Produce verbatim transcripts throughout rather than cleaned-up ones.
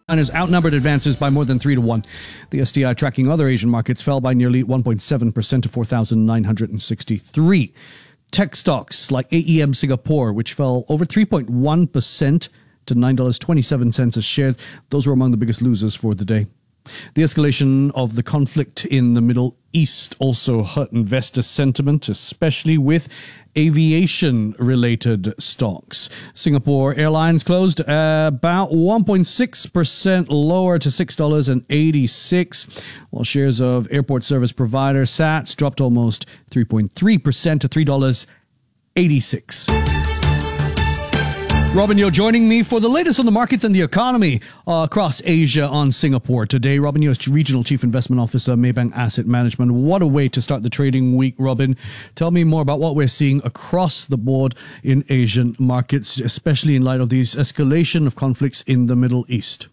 China's outnumbered advances by more than three to one. The S D I tracking other Asian markets fell by nearly one point seven percent to four thousand nine hundred sixty-three. Tech stocks like A E M Singapore, which fell over three point one percent to nine dollars and twenty-seven cents a share, those were among the biggest losers for the day. The escalation of the conflict in the Middle East also hurt investor sentiment, especially with aviation-related stocks. Singapore Airlines closed about one point six percent lower to six dollars and eighty-six cents, while shares of airport service provider S A T S dropped almost three point three percent to three dollars and eighty-six cents. Robin Yeo joining me for the latest on the markets and the economy uh, across Asia on Singapore today. Robin Yeo is Regional Chief Investment Officer, Maybank Asset Management. What a way to start the trading week, Robin. Tell me more about what we're seeing across the board in Asian markets, especially in light of these escalation of conflicts in the Middle East.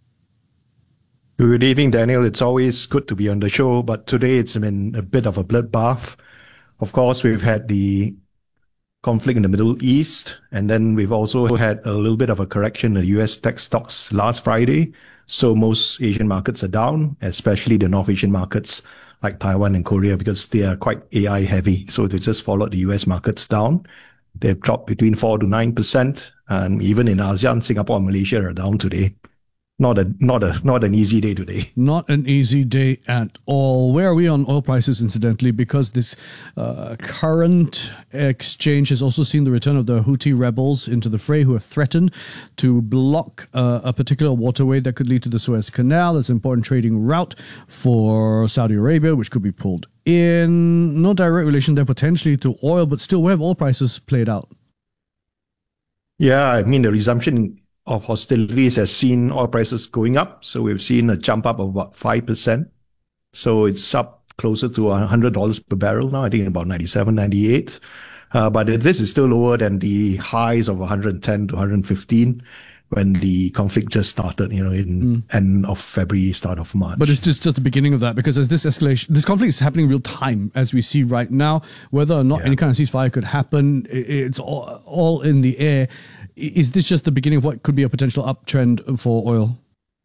Good evening, Daniel. It's always good to be on the show, but today it's been a bit of a bloodbath. Of course, we've had the conflict in the Middle East, and then we've also had a little bit of a correction in U S tech stocks last Friday. So most Asian markets are down, especially the North Asian markets like Taiwan and Korea, because they are quite A I heavy. So they just followed the U S markets down. They've dropped between four to nine percent. And even in ASEAN, Singapore and Malaysia are down today. Not a not a not an easy day today. Not an easy day at all. Where are we on oil prices, incidentally? Because this uh, current exchange has also seen the return of the Houthi rebels into the fray, who have threatened to block uh, a particular waterway that could lead to the Suez Canal. That's an important trading route for Saudi Arabia, which could be pulled in. No direct relation there potentially to oil, but still, where have oil prices played out? Yeah, I mean, the resumption of hostilities has seen oil prices going up. So we've seen a jump up of about five percent. So it's up closer to one hundred dollars per barrel now, I think about ninety-seven, ninety-eight. Uh, but this is still lower than the highs of one hundred ten to one hundred fifteen when the conflict just started, you know, in mm. end of February, start of March. But it's just at the beginning of that, because as this escalation, this conflict is happening real time, as we see right now. Whether or not yeah. any kind of ceasefire could happen, it's all, all in the air. Is this just the beginning of what could be a potential uptrend for oil?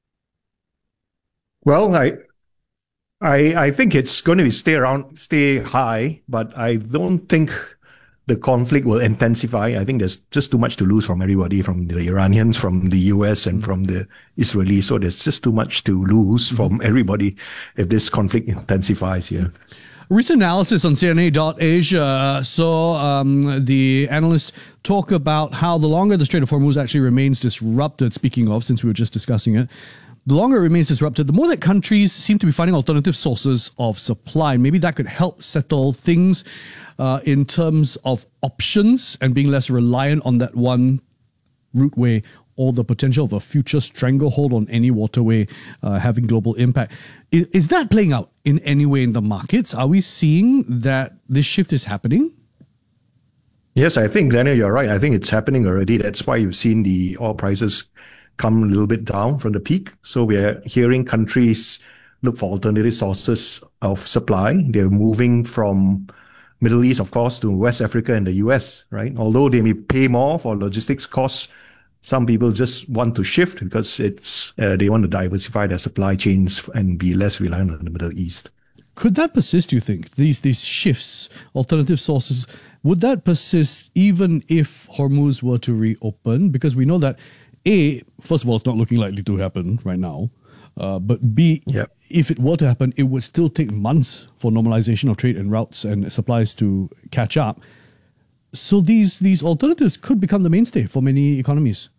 Well, I, I, I think it's going to stay around, stay high, but I don't think the conflict will intensify. I think there's just too much to lose from everybody, from the Iranians, from the U S, and mm-hmm. from the Israelis. So there's just too much to lose mm-hmm. from everybody if this conflict intensifies here. Recent analysis on C N A dot Asia saw um, the analysts talk about how the longer the Strait of Hormuz actually remains disrupted, speaking of, since we were just discussing it, the longer it remains disrupted, the more that countries seem to be finding alternative sources of supply. Maybe that could help settle things uh, in terms of options and being less reliant on that one routeway, or the potential of a future stranglehold on any waterway uh, having global impact. Is, is that playing out in any way in the markets? Are we seeing that this shift is happening? Yes, I think, Daniel, you're right. I think it's happening already. That's why you've seen the oil prices come a little bit down from the peak. So we're hearing countries look for alternative sources of supply. They're moving from Middle East, of course, to West Africa and the U S, right? Although they may pay more for logistics costs, some people just want to shift because it's uh, they want to diversify their supply chains and be less reliant on the Middle East. Could that persist, do you think? These these shifts, alternative sources, would that persist even if Hormuz were to reopen? Because we know that, A, first of all, it's not looking likely to happen right now. Uh, but B, yep. if it were to happen, it would still take months for normalization of trade and routes and supplies to catch up. So these these alternatives could become the mainstay for many economies.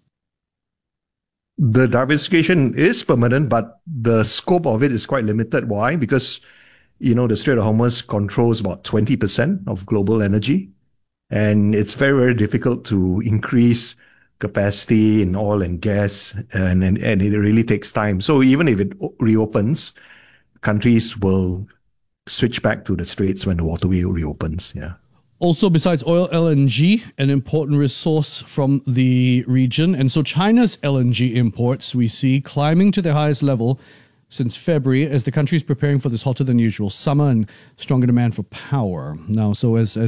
The diversification is permanent, but the scope of it is quite limited. Why? Because, you know, the Strait of Hormuz controls about twenty percent of global energy. And it's very, very difficult to increase capacity in oil and gas. And, and, and it really takes time. So even if it reopens, countries will switch back to the straits when the waterway reopens. Yeah. Also, besides oil, L N G, an important resource from the region. And so China's L N G imports, we see, climbing to their highest level since February as the country is preparing for this hotter than usual summer and stronger demand for power. Now, so as, as